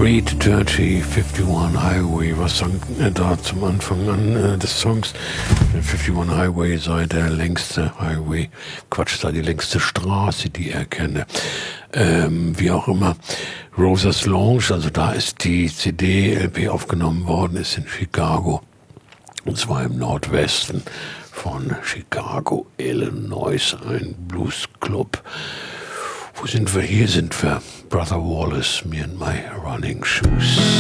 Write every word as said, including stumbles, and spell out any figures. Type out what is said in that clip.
Street Dirty fifty-one Highway, was sang er da zum Anfang an äh, des Songs? Der fifty-one Highway sei der längste Highway, Quatsch, sei die längste Straße, die er kenne. Ähm, wie auch immer. Rosas Lounge, also da ist die C D, L P aufgenommen worden, ist in Chicago. Und zwar im Nordwesten von Chicago, Illinois, ein Bluesclub. Wo sind wir? Hier sind wir. Brother Wallace, Me and My Running Shoes.